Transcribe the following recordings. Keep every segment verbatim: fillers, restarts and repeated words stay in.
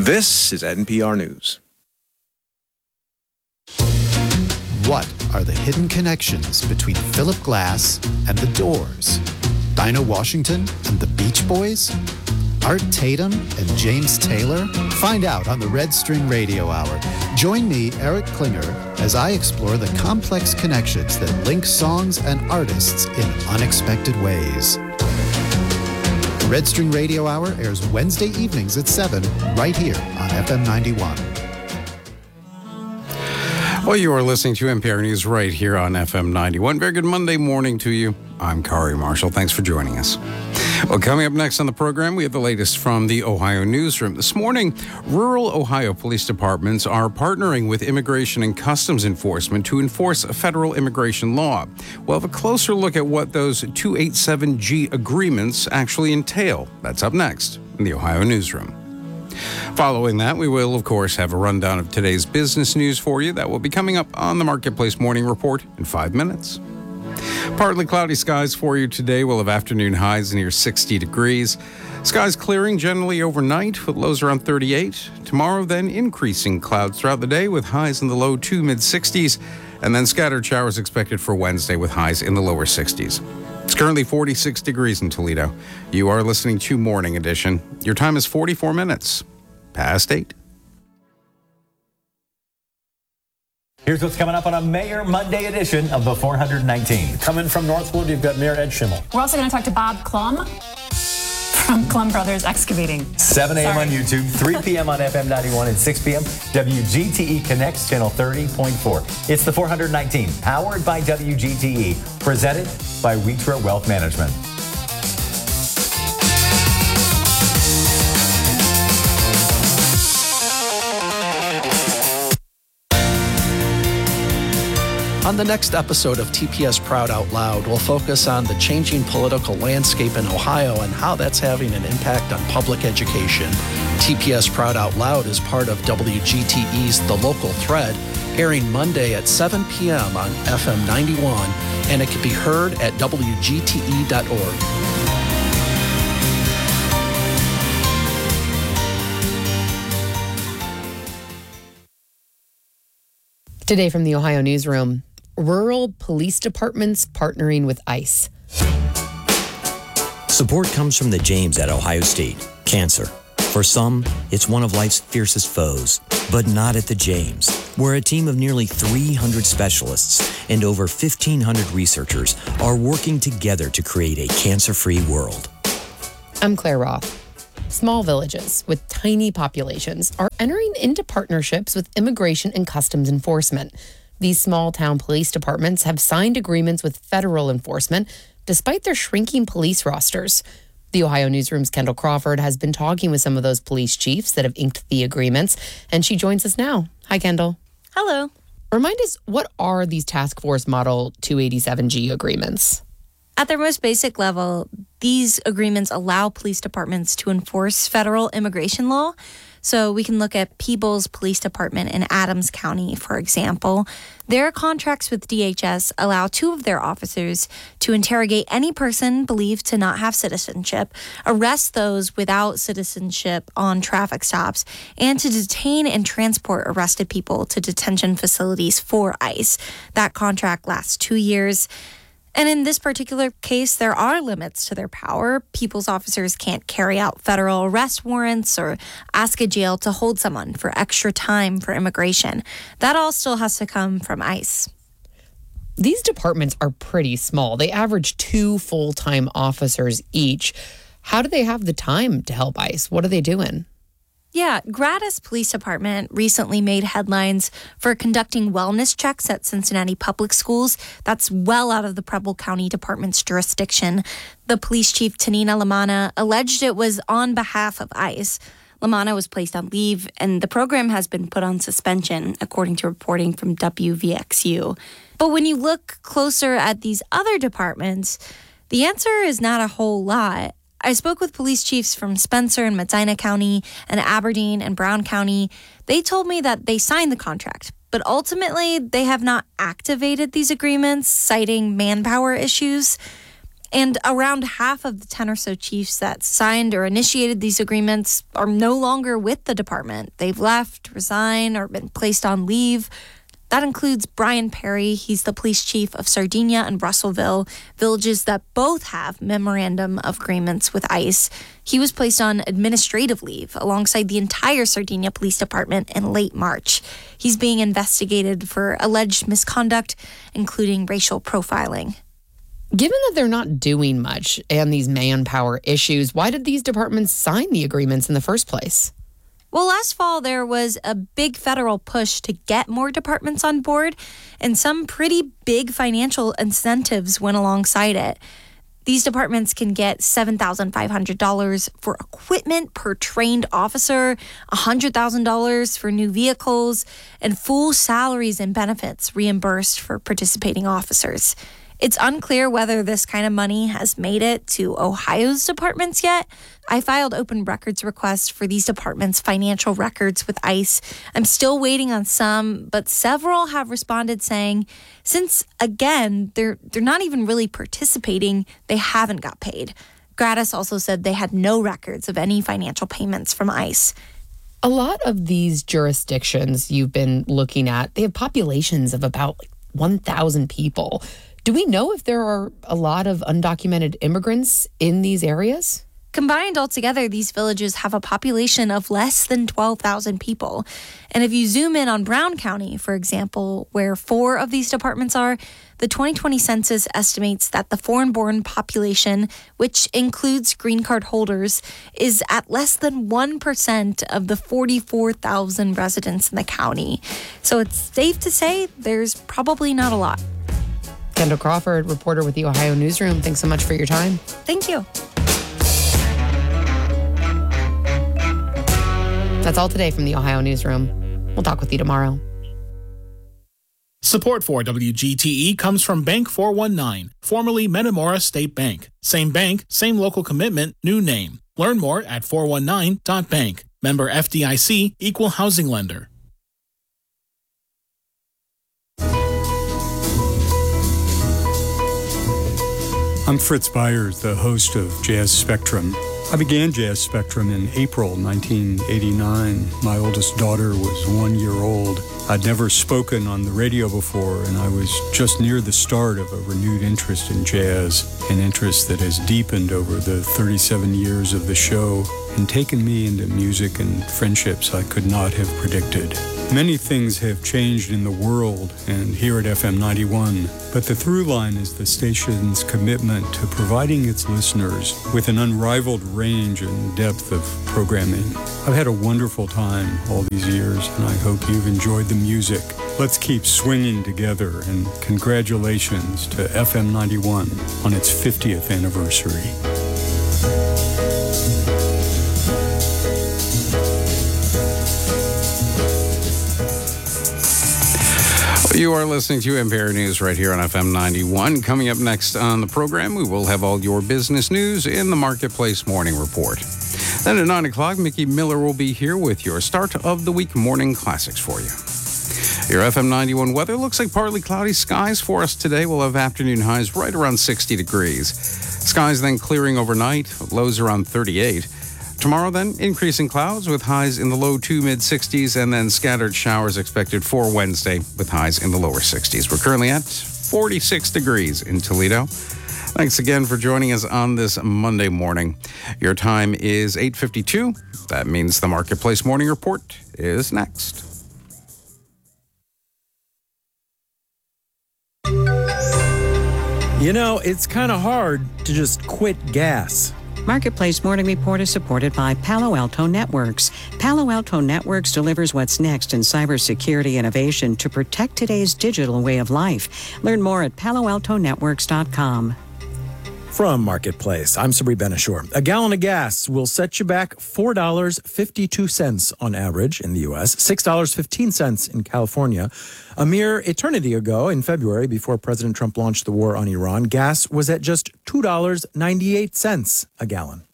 This is N P R News. What are the hidden connections between Philip Glass and the Doors? Dinah Washington and the Beach Boys? Art Tatum and James Taylor? Find out on the Red String Radio Hour. Join me, Eric Klinger, as I explore the complex connections that link songs and artists in unexpected ways. The Red String Radio Hour airs Wednesday evenings at seven, right here on F M ninety-one. Well, you are listening to N P R News right here on F M ninety-one. Very good Monday morning to you. I'm Kari Marshall. Thanks for joining us. Well, coming up next on the program, we have the latest from the Ohio Newsroom. This morning, rural Ohio police departments are partnering with Immigration and Customs Enforcement to enforce federal immigration law. We'll have a closer look at what those two eighty-seven G agreements actually entail. That's up next in the Ohio Newsroom. Following that, we will, of course, have a rundown of today's business news for you. That will be coming up on the Marketplace Morning Report in five minutes. Partly cloudy skies for you today. We'll have afternoon highs near sixty degrees. Skies clearing generally overnight with lows around thirty-eight. Tomorrow, then, increasing clouds throughout the day with highs in the low to mid-sixties. And then scattered showers expected for Wednesday with highs in the lower sixties. It's currently forty-six degrees in Toledo. You are listening to Morning Edition. Your time is forty-four minutes past eight. Here's what's coming up on a Mayor Monday edition of the four nineteen. Coming from Northwood, you've got Mayor Ed Schimmel. We're also going to talk to Bob Klum from Klum Brothers Excavating. seven a.m. on YouTube, three p.m. on F M ninety-one, and six p.m. W G T E Connects, channel thirty point four. It's the four nineteen, powered by W G T E, presented by Wheatra Wealth Management. On the next episode of T P S Proud Out Loud, we'll focus on the changing political landscape in Ohio and how that's having an impact on public education. T P S Proud Out Loud is part of W G T E's The Local Thread, airing Monday at seven p.m. on F M ninety-one, and it can be heard at W G T E dot org. Today from the Ohio Newsroom, rural police departments partnering with ICE. Support comes from the James at Ohio State. Cancer. For some, it's one of life's fiercest foes, but not at the James, where a team of nearly three hundred specialists and over fifteen hundred researchers are working together to create a cancer-free world. I'm Claire Roth. Small villages with tiny populations are entering into partnerships with Immigration and Customs Enforcement. These small town police departments have signed agreements with federal enforcement despite their shrinking police rosters. The Ohio Newsroom's Kendall Crawford has been talking with some of those police chiefs that have inked the agreements, and she joins us now. Hi, Kendall. Hello. Remind us, what are these Task Force Model two eighty-seven G agreements? At their most basic level, these agreements allow police departments to enforce federal immigration law. So we can look at Peebles Police Department in Adams County, for example. Their contracts with D H S allow two of their officers to interrogate any person believed to not have citizenship, arrest those without citizenship on traffic stops, and to detain and transport arrested people to detention facilities for ICE. That contract lasts two years. And in this particular case, there are limits to their power. People's officers can't carry out federal arrest warrants or ask a jail to hold someone for extra time for immigration. That all still has to come from ICE. These departments are pretty small. They average two full-time officers each. How do they have the time to help ICE? What are they doing? Yeah, Gratis Police Department recently made headlines for conducting wellness checks at Cincinnati public schools. That's well out of the Preble County Department's jurisdiction. The police chief, Tanina Lamanna, alleged it was on behalf of ICE. Lamanna was placed on leave, and the program has been put on suspension, according to reporting from W V X U. But when you look closer at these other departments, the answer is not a whole lot. I spoke with police chiefs from Spencer and Medina County and Aberdeen and Brown County. They told me that they signed the contract, but ultimately they have not activated these agreements, citing manpower issues. And around half of the ten or so chiefs that signed or initiated these agreements are no longer with the department. They've left, resigned, or been placed on leave. That includes Brian Perry. He's the police chief of Sardinia and Russellville, villages that both have memorandum of agreements with ICE. He was placed on administrative leave alongside the entire Sardinia Police Department in late March. He's being investigated for alleged misconduct, including racial profiling. Given that they're not doing much and these manpower issues, why did these departments sign the agreements in the first place? Well, last fall, there was a big federal push to get more departments on board, and some pretty big financial incentives went alongside it. These departments can get seven thousand five hundred dollars for equipment per trained officer, one hundred thousand dollars for new vehicles, and full salaries and benefits reimbursed for participating officers. It's unclear whether this kind of money has made it to Ohio's departments yet. I filed open records requests for these departments' financial records with ICE. I'm still waiting on some, but several have responded saying, since, again, they're they're not even really participating, they haven't got paid. Gratis also said they had no records of any financial payments from ICE. A lot of these jurisdictions you've been looking at, they have populations of about like one thousand people. Do we know if there are a lot of undocumented immigrants in these areas? Combined altogether, these villages have a population of less than twelve thousand people. And if you zoom in on Brown County, for example, where four of these departments are, the twenty twenty census estimates that the foreign-born population, which includes green card holders, is at less than one percent of the forty-four thousand residents in the county. So it's safe to say there's probably not a lot. Kendall Crawford, reporter with the Ohio Newsroom. Thanks so much for your time. Thank you. That's all today from the Ohio Newsroom. We'll talk with you tomorrow. Support for W G T E comes from Bank four one nine, formerly Metamora State Bank. Same bank, same local commitment, new name. Learn more at four one nine dot bank. Member F D I C, Equal Housing Lender. I'm Fritz Byers, the host of Jazz Spectrum. I began Jazz Spectrum in April nineteen eighty-nine. My oldest daughter was one year old. I'd never spoken on the radio before, and I was just near the start of a renewed interest in jazz, an interest that has deepened over the thirty-seven years of the show and taken me into music and friendships I could not have predicted. Many things have changed in the world and here at F M ninety-one, but the through line is the station's commitment to providing its listeners with an unrivaled range and depth of programming. I've had a wonderful time all these years, and I hope you've enjoyed the music. Let's keep swinging together, and congratulations to F M ninety-one on its fiftieth anniversary. You are listening to N P R News right here on F M ninety-one. Coming up next on the program, we will have all your business news in the Marketplace Morning Report. Then at nine o'clock, Mickey Miller will be here with your start of the week morning classics for you. Your F M ninety-one weather looks like partly cloudy skies for us today. We'll have afternoon highs right around sixty degrees. Skies then clearing overnight, lows around thirty-eight. Tomorrow then, increasing clouds with highs in the low to mid-sixties, and then scattered showers expected for Wednesday with highs in the lower sixties. We're currently at forty-six degrees in Toledo. Thanks again for joining us on this Monday morning. Your time is eight fifty-two. That means the Marketplace Morning Report is next. You know, it's kind of hard to just quit gas. Marketplace Morning Report is supported by Palo Alto Networks. Palo Alto Networks delivers what's next in cybersecurity innovation to protect today's digital way of life. Learn more at palo alto networks dot com. From Marketplace, I'm Sabri Benashore. A gallon of gas will set you back four dollars and fifty-two cents on average in the U S, six dollars and fifteen cents in California. A mere eternity ago, in February, before President Trump launched the war on Iran, gas was at just two dollars and ninety-eight cents a gallon.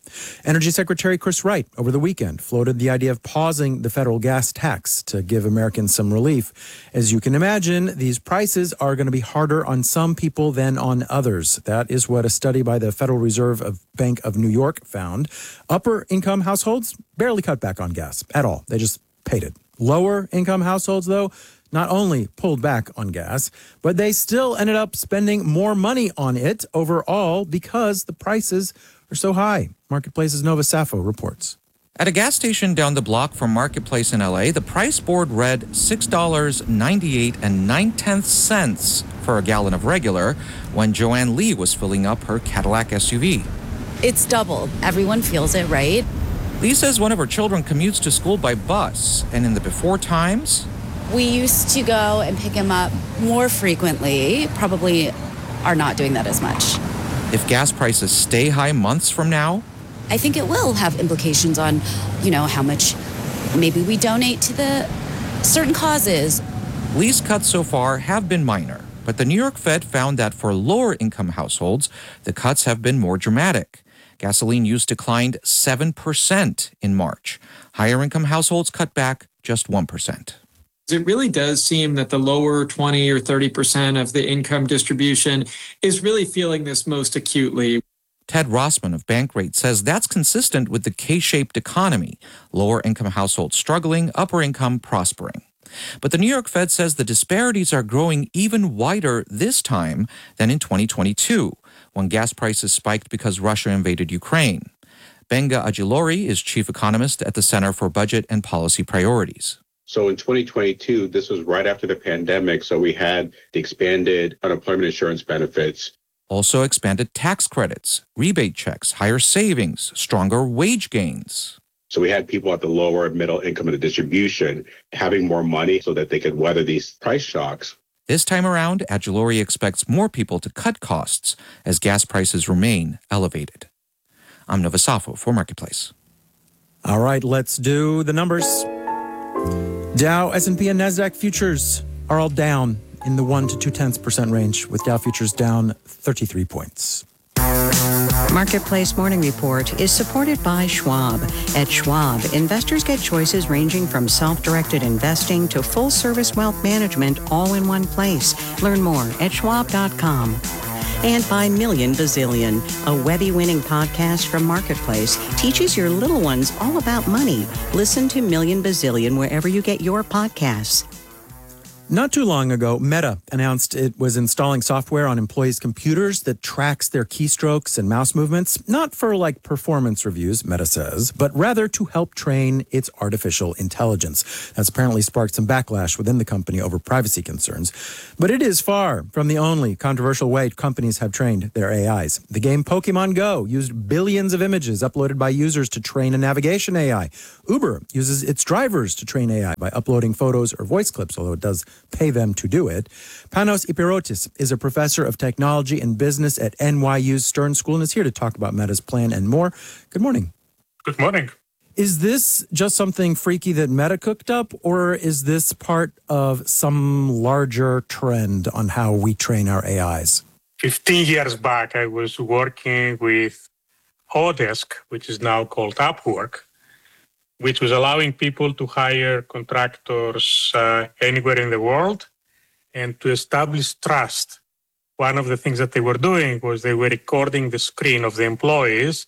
Energy Secretary Chris Wright over the weekend floated the idea of pausing the federal gas tax to give Americans some relief. As you can imagine, these prices are going to be harder on some people than on others. That is what a study by the Federal Reserve of Bank of New York found. Upper income households barely cut back on gas at all. They just paid it. Lower income households, though, not only pulled back on gas, but they still ended up spending more money on it overall because the prices are so high. Marketplace's Nova Safo reports. At a gas station down the block from Marketplace in L A, the price board read six dollars and ninety-eight cents and nine tenths cents for a gallon of regular when Joanne Lee was filling up her Cadillac S U V. It's doubled. Everyone feels it, right? Lee says one of her children commutes to school by bus, and in the before times, we used to go and pick him up more frequently, probably are not doing that as much. If gas prices stay high months from now, I think it will have implications on, you know, how much maybe we donate to the certain causes. Lee's cuts so far have been minor, but the New York Fed found that for lower income households, the cuts have been more dramatic. Gasoline use declined seven percent in March. Higher income households cut back just one percent. It really does seem that the lower twenty or thirty percent of the income distribution is really feeling this most acutely. Ted Rossman of Bankrate says that's consistent with the K-shaped economy, lower income households struggling, upper income prospering. But the New York Fed says the disparities are growing even wider this time than in twenty twenty-two, when gas prices spiked because Russia invaded Ukraine. Benga Ajilori is chief economist at the Center for Budget and Policy Priorities. So in twenty twenty-two, this was right after the pandemic, so we had the expanded unemployment insurance benefits. Also expanded tax credits, rebate checks, higher savings, stronger wage gains. So we had people at the lower middle income of the distribution having more money so that they could weather these price shocks. This time around, Ajilori expects more people to cut costs as gas prices remain elevated. I'm Nova Safo for Marketplace. All right, let's do the numbers. Dow, S and P, and NASDAQ futures are all down in the one to two tenths percent range, with Dow futures down thirty-three points. Marketplace Morning Report is supported by Schwab. At Schwab, investors get choices ranging from self-directed investing to full-service wealth management all in one place. Learn more at schwab dot com. And by Million Bazillion, a Webby-winning podcast from Marketplace, teaches your little ones all about money. Listen to Million Bazillion wherever you get your podcasts. Not too long ago, Meta announced it was installing software on employees' computers that tracks their keystrokes and mouse movements, not for like performance reviews, Meta says, but rather to help train its artificial intelligence. That's apparently sparked some backlash within the company over privacy concerns. But it is far from the only controversial way companies have trained their A Is. The game Pokemon Go used billions of images uploaded by users to train a navigation A I. Uber uses its drivers to train A I by uploading photos or voice clips, although it does pay them to do it. Panos Ipirotis is a professor of technology and business at N Y U's Stern School and is here to talk about Meta's plan and more. Good morning. Good morning. Is this just something freaky that Meta cooked up, or is this part of some larger trend on how we train our A Is? fifteen years back, I was working with Odesk, which is now called Upwork, which was allowing people to hire contractors uh, anywhere in the world and to establish trust. One of the things that they were doing was they were recording the screen of the employees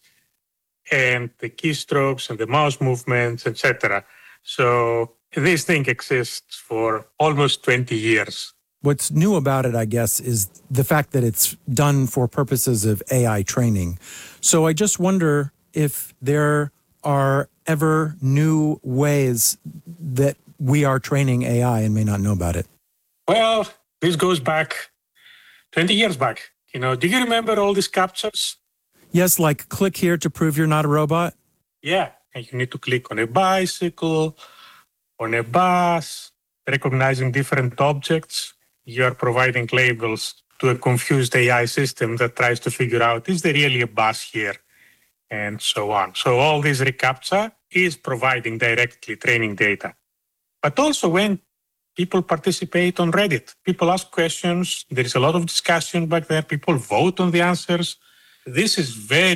and the keystrokes and the mouse movements, et cetera. So this thing exists for almost twenty years. What's new about it, I guess, is the fact that it's done for purposes of A I training. So I just wonder if there are ever new ways that we are training A I and may not know about it. Well, this goes back twenty years back. You know, do you remember all these captchas? Yes, like click here to prove you're not a robot? Yeah, and you need to click on a bicycle, on a bus, recognizing different objects. You are providing labels to a confused A I system that tries to figure out, is there really a bus here? And so on. So all this reCAPTCHA is providing directly training data. But also when people participate on Reddit, people ask questions, there is a lot of discussion back there, people vote on the answers. This is very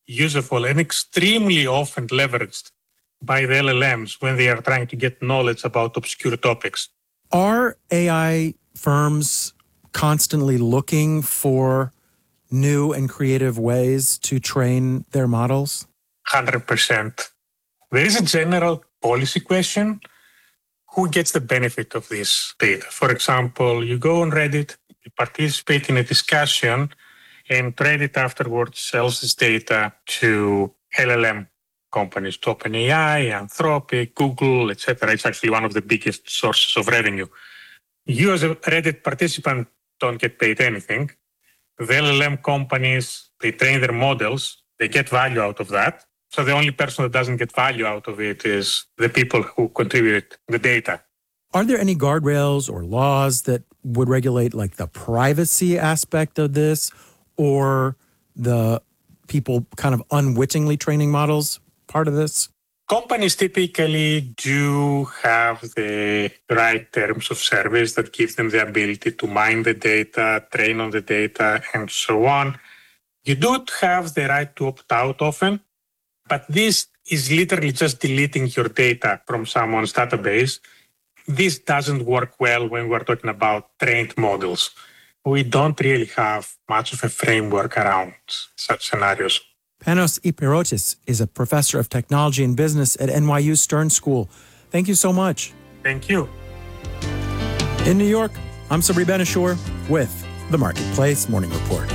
useful and extremely often leveraged by the L L Ms when they are trying to get knowledge about obscure topics. Are A I firms constantly looking for new and creative ways to train their models? one hundred percent. There is a general policy question. Who gets the benefit of this data? For example, you go on Reddit, you participate in a discussion, and Reddit afterwards sells this data to L L M companies, to OpenAI, Anthropic, Google, et cetera. It's actually one of the biggest sources of revenue. You as a Reddit participant don't get paid anything. The L L M companies, they train their models, they get value out of that. So the only person that doesn't get value out of it is the people who contribute the data. Are there any guardrails or laws that would regulate like the privacy aspect of this, or the people kind of unwittingly training models part of this? Companies typically do have the right terms of service that give them the ability to mine the data, train on the data, and so on. You do have the right to opt out often, but this is literally just deleting your data from someone's database. This doesn't work well when we're talking about trained models. We don't really have much of a framework around such scenarios. Panos Iperotis is a professor of technology and business at N Y U Stern School. Thank you so much. Thank you. In New York, I'm Sabri Benashur with the Marketplace Morning Report.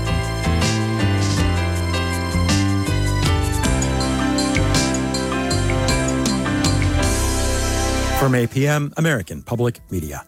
From A P M, American Public Media.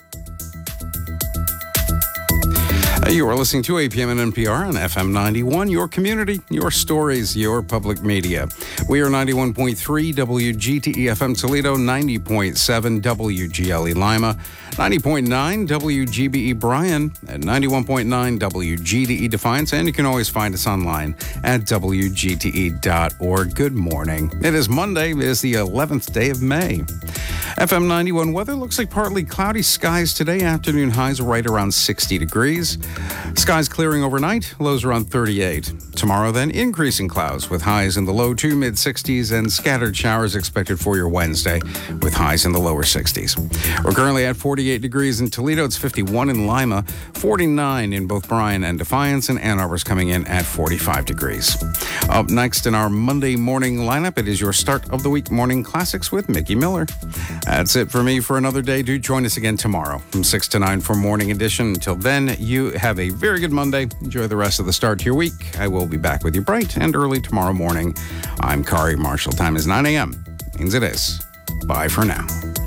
You are listening to A P M and N P R on F M ninety-one, your community, your stories, your public media. We are ninety-one point three W G T E F M Toledo, ninety point seven W G L E Lima, ninety point nine W G B E Bryan, and ninety-one point nine W G D E Defiance. And you can always find us online at W G T E dot org. Good morning. It is Monday. It is the eleventh day of May. F M ninety-one weather looks like partly cloudy skies today. Afternoon highs right around sixty degrees. Skies clearing overnight, lows around thirty-eight. Tomorrow then, increasing clouds with highs in the low to mid-sixties and scattered showers expected for your Wednesday with highs in the lower sixties. We're currently at forty-eight degrees in Toledo. It's fifty-one in Lima, forty-nine in both Bryan and Defiance, and Ann Arbor's coming in at forty-five degrees. Up next in our Monday morning lineup, it is your start of the week morning classics with Mickey Miller. That's it for me for another day. Do join us again tomorrow from six to nine for Morning Edition. Until then, you have a very good Monday. Enjoy the rest of the start to your week. I will be back with you bright and early tomorrow morning. I'm Kari Marshall. Time is nine a.m. Means it is. Bye for now.